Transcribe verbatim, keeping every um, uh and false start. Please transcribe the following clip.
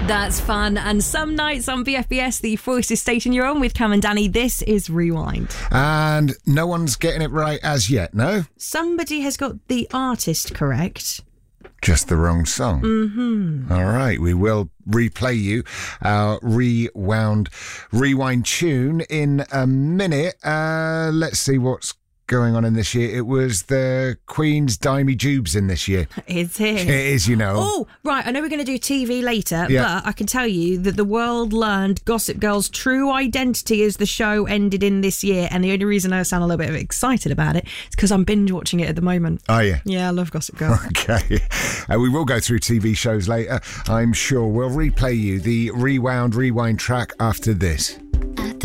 That's fun. And some nights on B F B S, the Voices station you're on with Cam and Danny, this is Rewind. And no one's getting it right as yet, no? Somebody has got the artist correct. Just the wrong song. Mm-hmm. All right, we will replay you our rewound, rewind tune in a minute. Uh, let's see what's going on in this year. It was the Queen's Dimey Jubes in this year. It's here. It is, you know. Oh, right. I know we're going to do T V later, Yeah. but I can tell you that the world learned Gossip Girl's true identity as the show ended in this year. And the only reason I sound a little bit excited about it is because I'm binge watching it at the moment. Oh, yeah. Yeah, I love Gossip Girl. Okay. Uh, we will go through T V shows later, I'm sure. We'll replay you the Rewound Rewind track after this. I